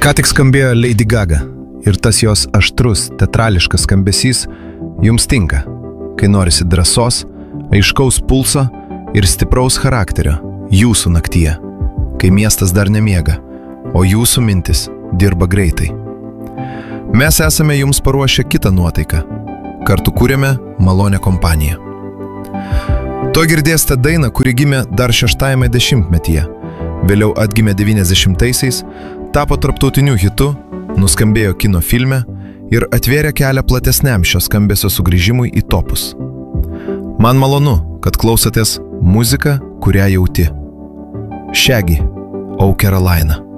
Ką tik skambėjo Lady Gaga ir tas jos aštrus, teatrališkas skambesys jums tinka, kai norisi drąsos, aiškaus pulso ir stipraus charakterio jūsų naktyje, kai miestas dar nemiega, o jūsų mintis dirba greitai. Mes esame jums paruošę kitą nuotaiką. Kartu kūrėme malonę kompaniją. To girdėsite dainą, kuri gimė dar 6-ame dešimtmetyje, vėliau atgimė 90-aisiais, tapo tarptautiniu hitu, nuskambėjo kino filme ir atvėrė kelią platesniam šio skambesio sugrįžimui į topus. Man malonu, kad klausotės muziką, kurią jauti. Shaggy, Oh Carolina.